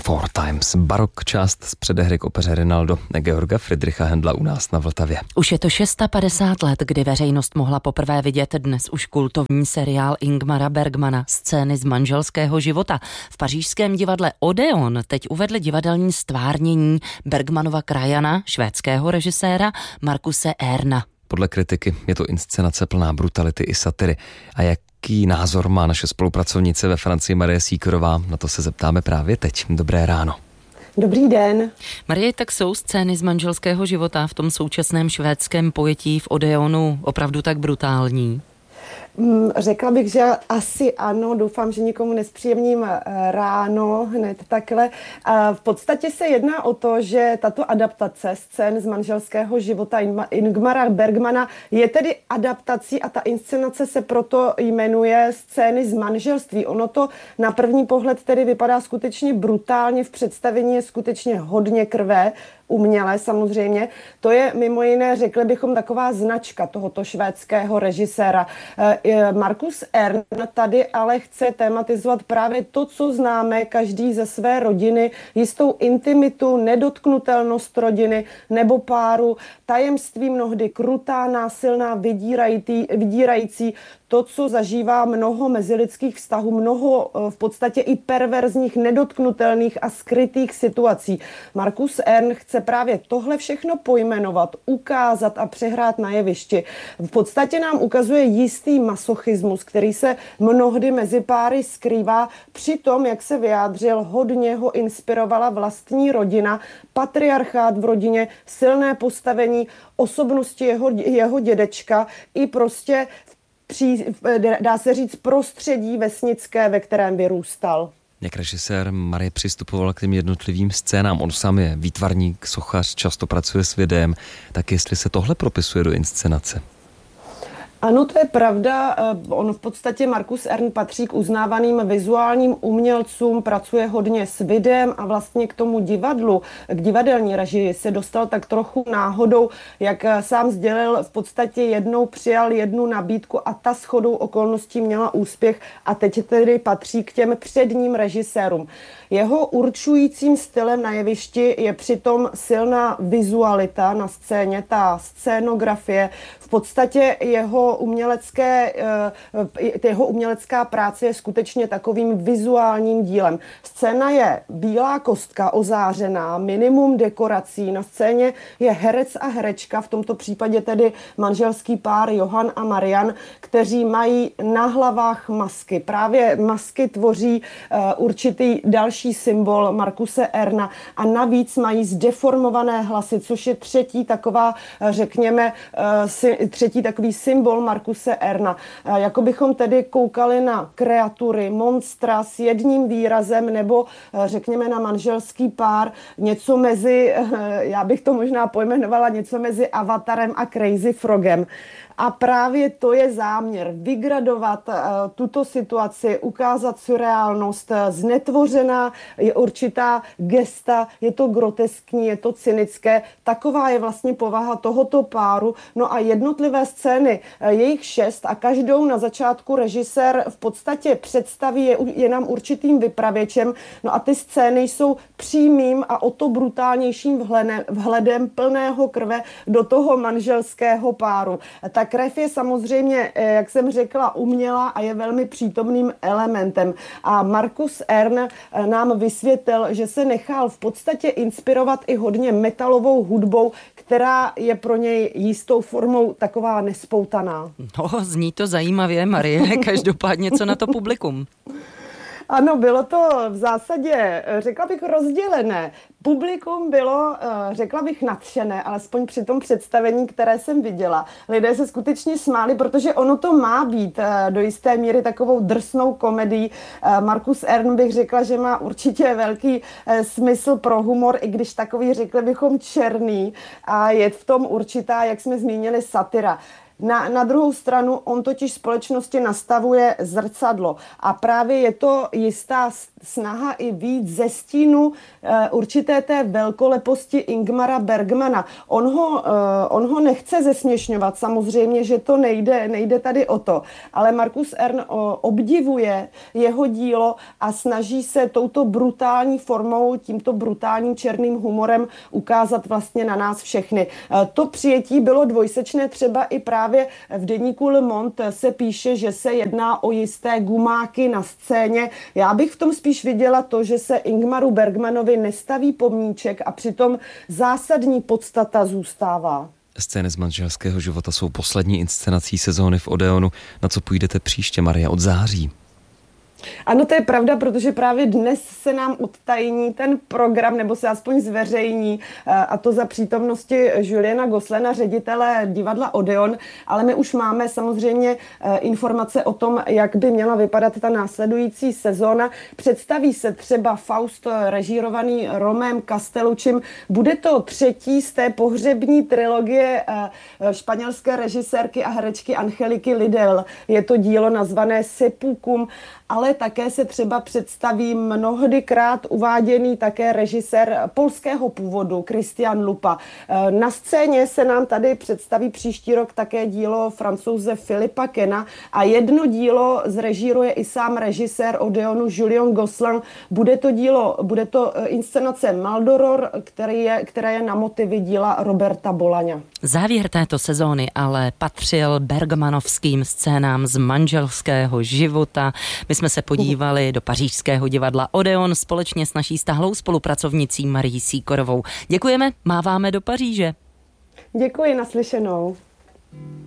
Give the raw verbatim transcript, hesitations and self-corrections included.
Four Times. Barok, část z předehry k opeře Rinaldo Georga Friedricha Händla u nás na Vltavě. Už je to padesát šest let, kdy veřejnost mohla poprvé vidět dnes už kultovní seriál Ingmara Bergmana Scény z manželského života. V pařížském divadle Odeon teď uvedli divadelní stvárnění Bergmanova krajana, švédského režiséra Markuse Erna. Podle kritiky je to inscenace plná brutality i satyry. A jaký názor má naše spolupracovnice ve Francii Marie Síkerová? Na to se zeptáme právě teď. Dobré ráno. Dobrý den. Marie, tak jsou scény z manželského života v tom současném švédském pojetí v Odeonu opravdu tak brutální? Řekla bych, že asi ano, doufám, že nikomu nespříjemním ráno hned takhle. V podstatě se jedná o to, že tato adaptace scén z manželského života Ingmara Bergmana je tedy adaptací a ta inscenace se proto jmenuje Scény z manželství. Ono to na první pohled tedy vypadá skutečně brutálně, v představení je skutečně hodně krve, umělé samozřejmě. To je mimo jiné, řekli bychom, taková značka tohoto švédského režiséra. Markus Ern tady ale chce tematizovat právě to, co známe každý ze své rodiny, jistou intimitu, nedotknutelnost rodiny nebo páru, tajemství mnohdy krutá, násilná, vydírající, vydírající, to, co zažívá mnoho mezilidských vztahů, mnoho v podstatě i perverzních, nedotknutelných a skrytých situací. Markus Ern chce právě tohle všechno pojmenovat, ukázat a přehrát na jevišti. V podstatě nám ukazuje jistý masochismus, který se mnohdy mezi páry skrývá. Při tom, jak se vyjádřil, hodně ho inspirovala vlastní rodina, patriarchát v rodině, silné postavení osobnosti jeho, jeho dědečka i prostě Při, dá se říct, prostředí vesnické, ve kterém vyrůstal. Jak režisér Marie přistupoval k těm jednotlivým scénám? On sám je výtvarník, sochař, často pracuje s videem. Tak jestli se tohle propisuje do inscenace? Ano, to je pravda. On v podstatě, Markus Ern, patří k uznávaným vizuálním umělcům, pracuje hodně s videem a vlastně k tomu divadlu, k divadelní režii se dostal tak trochu náhodou, jak sám sdělil, v podstatě jednou přijal jednu nabídku a ta shodou okolností měla úspěch a teď tedy patří k těm předním režisérům. Jeho určujícím stylem na jevišti je přitom silná vizualita na scéně, ta scénografie. V podstatě jeho umělecké, jeho umělecká práce je skutečně takovým vizuálním dílem. Scéna je bílá kostka ozářená, minimum dekorací. Na scéně je herec a herečka, v tomto případě tedy manželský pár Johan a Marian, kteří mají na hlavách masky. Právě masky tvoří určitý další symbol Markuse Erna a navíc mají zdeformované hlasy, což je třetí taková, řekněme, třetí takový symbol Markuse Erna. Jako bychom tedy koukali na kreatury, monstra s jedním výrazem nebo řekněme na manželský pár, něco mezi, já bych to možná pojmenovala, něco mezi Avatarem a Crazy Frogem. A právě to je záměr, vygradovat uh, tuto situaci, ukázat surreálnost, znetvořená je určitá gesta, je to groteskní, je to cynické. Taková je vlastně povaha tohoto páru. No a jednotlivé scény, uh, jejich šest a každou na začátku režisér v podstatě představí, je, je nám určitým vypravěčem. No a ty scény jsou přímým a o to brutálnějším vhledem, vhledem plného krve do toho manželského páru. Tak krev je samozřejmě, jak jsem řekla, umělá a je velmi přítomným elementem. A Markus Ern nám vysvětlil, že se nechal v podstatě inspirovat i hodně metalovou hudbou, která je pro něj jistou formou taková nespoutaná. No, zní to zajímavě, Marie, každopádně co na to publikum. Ano, bylo to v zásadě, řekla bych, rozdělené. Publikum bylo, řekla bych, nadšené, alespoň při tom představení, které jsem viděla. Lidé se skutečně smáli, protože ono to má být do jisté míry takovou drsnou komedií. Markus Ern bych řekla, že má určitě velký smysl pro humor, i když takový, řekli bychom, černý. A je v tom určitá, jak jsme zmínili, satyra. Na, na druhou stranu on totiž společnosti nastavuje zrcadlo a právě je to jistá snaha i víc ze stínu uh, určité té velkoleposti Ingmara Bergmana. On ho, uh, on ho nechce zesměšňovat, samozřejmě, že to nejde, nejde tady o to, ale Markus Ern uh, obdivuje jeho dílo a snaží se touto brutální formou, tímto brutálním černým humorem ukázat vlastně na nás všechny. Uh, to přijetí bylo dvojsečné, třeba i právě v deníku Le Monde se píše, že se jedná o jisté gumáky na scéně. Já bych v tom spíš viděla to, že se Ingmaru Bergmanovi nestaví pomníček a přitom zásadní podstata zůstává. Scény z manželského života jsou poslední inscenací sezóny v Odeonu. Na co půjdete příště, Maria, od září? Ano, to je pravda, protože právě dnes se nám odtajní ten program, nebo se aspoň zveřejní, a to za přítomnosti Juliana Goslena, ředitele divadla Odeon, ale my už máme samozřejmě informace o tom, jak by měla vypadat ta následující sezóna. Představí se třeba Faust režírovaný Romem Castelluccim. Bude to třetí z té pohřební trilogie španělské režisérky a herečky Angeliky Lidl. Je to dílo nazvané Seppukum, ale také se třeba představí mnohdykrát uváděný také režisér polského původu Christian Lupa. Na scéně se nám tady představí příští rok také dílo Francouze Philippa Kena a jedno dílo zrežíruje i sám režisér Odeonu Julien Gosselin. Bude to dílo, bude to inscenace Maldoror, který je, která je na motivy díla Roberta Bolaňa. Závěr této sezóny ale patřil bergmanovským scénám z manželského života. My jsme se podívali do pařížského divadla Odeon společně s naší stáhlou spolupracovnicí Marií Sýkorovou. Děkujeme, máváme do Paříže. Děkuji, naslyšenou.